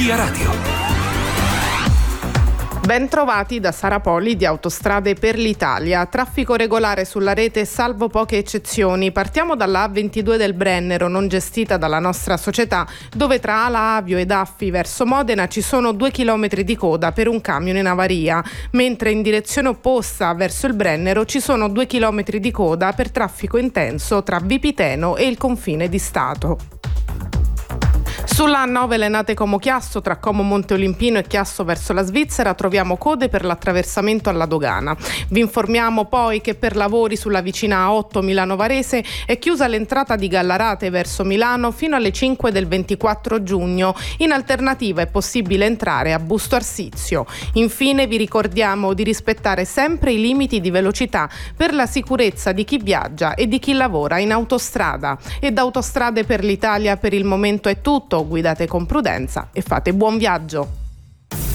Via Radio. Ben trovati da Sara Poli di Autostrade per l'Italia. Traffico regolare sulla rete salvo poche eccezioni. Partiamo dalla A22 del Brennero, non gestita dalla nostra società, dove tra Ala Avio ed Affi verso Modena ci sono 2 chilometri di coda per un camion in avaria, mentre in direzione opposta verso il Brennero ci sono 2 chilometri di coda per traffico intenso tra Vipiteno e il confine di Stato. Sulla A9 Lenate Como Chiasso, tra Como Monte Olimpino e Chiasso verso la Svizzera, troviamo code per l'attraversamento alla dogana. Vi informiamo poi che per lavori sulla vicina A8 Milano Varese è chiusa l'entrata di Gallarate verso Milano fino alle 5 del 24 giugno. In alternativa è possibile entrare a Busto Arsizio. Infine vi ricordiamo di rispettare sempre i limiti di velocità per la sicurezza di chi viaggia e di chi lavora in autostrada. E da Autostrade per l'Italia per il momento è tutto. Guidate con prudenza e fate buon viaggio.